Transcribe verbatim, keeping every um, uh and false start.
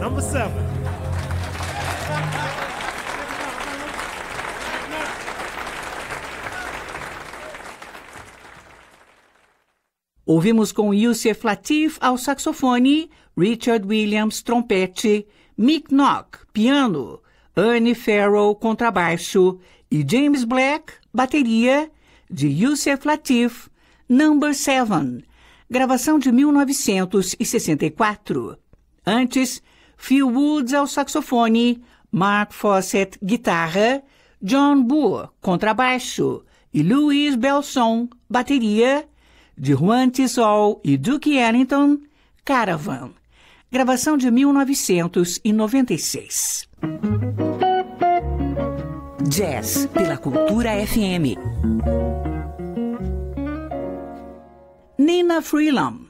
Number seven. Ouvimos com Yusef Lateef ao saxofone, Richard Williams, trompete, Mick Nock, piano, Ernie Farrell, contrabaixo e James Black, bateria, de Yusef Lateef, Number Seven, gravação de mil novecentos e sessenta e quatro. Antes, Phil Woods ao saxofone, Mark Fawcett, guitarra, John Bull, contrabaixo e Louis Belson, bateria, de Juan Tisol e Duke Ellington, Caravan, gravação de mil novecentos e noventa e seis. Jazz pela Cultura F M. Nina Freeland,